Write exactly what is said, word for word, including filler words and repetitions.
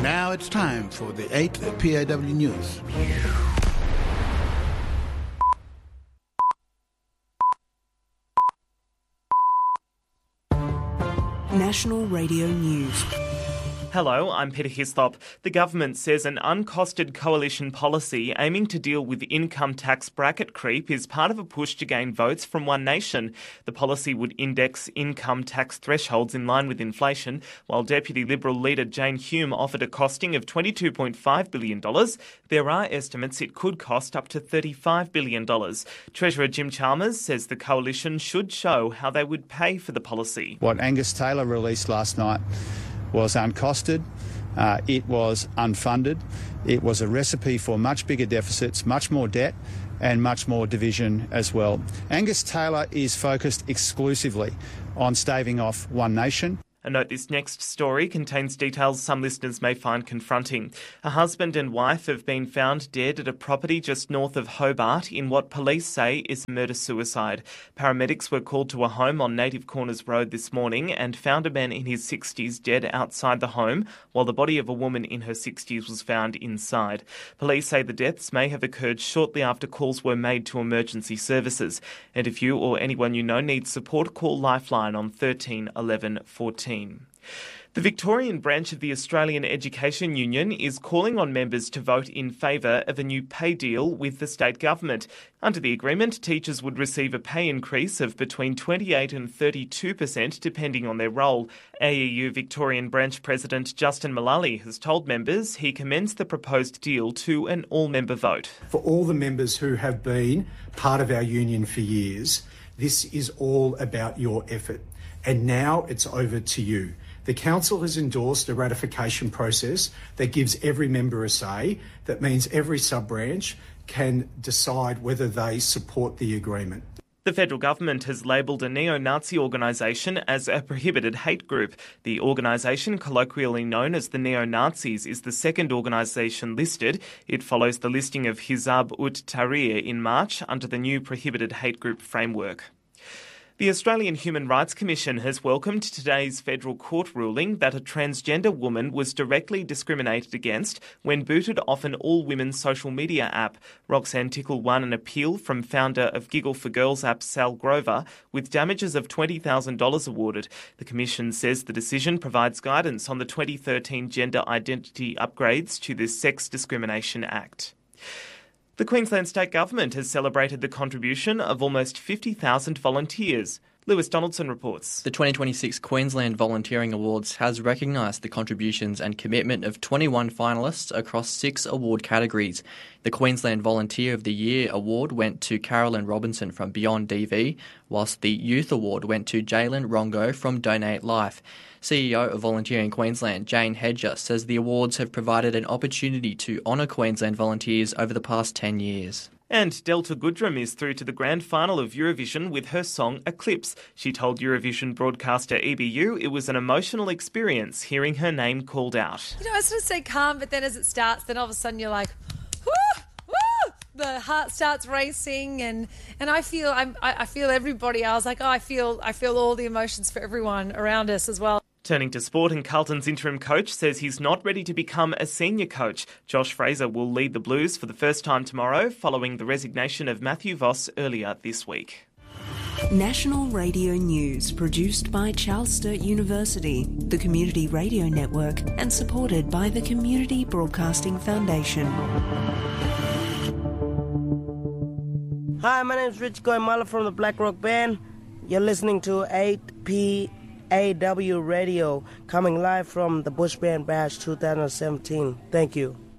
Now it's time for the eighth P A W News. National Radio News. Hello, I'm Peter Hislop. The government says an uncosted coalition policy aiming to deal with income tax bracket creep is part of a push to gain votes from One Nation. The policy would index income tax thresholds in line with inflation, while Deputy Liberal leader Jane Hume offered a costing of twenty-two point five billion dollars. There are estimates it could cost up to thirty-five billion dollars. Treasurer Jim Chalmers says the coalition should show how they would pay for the policy. What Angus Taylor released last night was uncosted, uh, it was unfunded, it was a recipe for much bigger deficits, much more debt and much more division as well. Angus Taylor is focused exclusively on staving off One Nation. A note, this next story contains details some listeners may find confronting. A husband and wife have been found dead at a property just north of Hobart in what police say is murder-suicide. Paramedics were called to a home on Native Corners Road this morning and found a man in his sixties dead outside the home, while the body of a woman in her sixties was found inside. Police say the deaths may have occurred shortly after calls were made to emergency services. And if you or anyone you know needs support, call Lifeline on thirteen eleven fourteen. The Victorian branch of the Australian Education Union is calling on members to vote in favour of a new pay deal with the state government. Under the agreement, teachers would receive a pay increase of between twenty-eight and thirty-two percent depending on their role. A E U Victorian branch president Justin Mullally has told members he commends the proposed deal to an all-member vote. For all the members who have been part of our union for years, this is all about your effort. And now it's over to you. The Council has endorsed a ratification process that gives every member a say. That means every sub-branch can decide whether they support the agreement. The federal government has labelled a neo-Nazi organisation as a prohibited hate group. The organisation, colloquially known as the Neo-Nazis, is the second organisation listed. It follows the listing of Hizb ut-Tahrir in March under the new prohibited hate group framework. The Australian Human Rights Commission has welcomed today's federal court ruling that a transgender woman was directly discriminated against when booted off an all-women social media app. Roxanne Tickle won an appeal from founder of Giggle for Girls app Sal Grover, with damages of twenty thousand dollars awarded. The Commission says the decision provides guidance on the twenty thirteen gender identity upgrades to the Sex Discrimination Act. The Queensland State Government has celebrated the contribution of almost fifty thousand volunteers. Lewis Donaldson reports. The twenty twenty-six Queensland Volunteering Awards has recognised the contributions and commitment of twenty-one finalists across six award categories. The Queensland Volunteer of the Year award went to Carolyn Robinson from Beyond D V, whilst the Youth Award went to Jalen Rongo from Donate Life. C E O of Volunteering Queensland, Jane Hedger, says the awards have provided an opportunity to honour Queensland volunteers over the past ten years. And Delta Goodrem is through to the grand final of Eurovision with her song Eclipse. She told Eurovision broadcaster E B U it was an emotional experience hearing her name called out. You know, I sort of say calm, but then as it starts, then all of a sudden you're like, whoo, woo! The heart starts racing, and, and I feel I'm, I, I feel everybody. I was like, oh, I feel I feel all the emotions for everyone around us as well. Turning to sport, and Carlton's interim coach says he's not ready to become a senior coach. Josh Fraser will lead the Blues for the first time tomorrow, following the resignation of Matthew Voss earlier this week. National Radio News, produced by Charles Sturt University, the Community Radio Network, and supported by the Community Broadcasting Foundation. Hi, my name is Rich Goimala from the Black Rock Band. You're listening to eight P A W Radio, coming live from the Bush Band Bash twenty seventeen. Thank you.